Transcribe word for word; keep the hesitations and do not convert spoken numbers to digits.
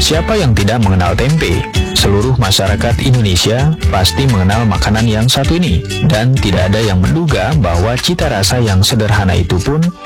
Siapa yang tidak mengenal tempe? Seluruh masyarakat Indonesia pasti mengenal makanan yang satu ini, dan tidak ada yang menduga bahwa cita rasa yang sederhana itu pun